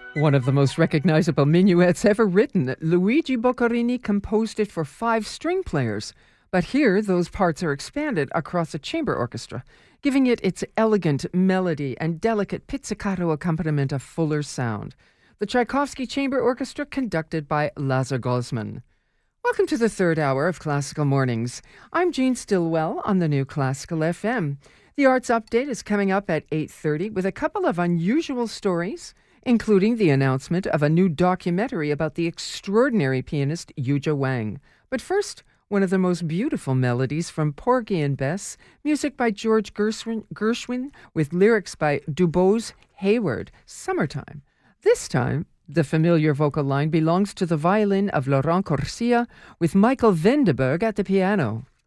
One of the most recognizable minuets ever written, Luigi Boccherini composed it for 5 string players. But here, those parts are expanded across a chamber orchestra, giving it its elegant melody and delicate pizzicato accompaniment of fuller sound. The Tchaikovsky Chamber Orchestra, conducted by Lazar Gozman. Welcome to the third hour of Classical Mornings. I'm Jean Stillwell on the new Classical FM. The Arts Update is coming up at 8:30 with a couple of unusual stories, including the announcement of a new documentary about the extraordinary pianist Yuja Wang. But first, one of the most beautiful melodies from Porgy and Bess, music by George Gershwin with lyrics by Dubose Hayward, Summertime. This time, the familiar vocal line belongs to the violin of Laurent Corsia with Michael Vendeberg at the piano.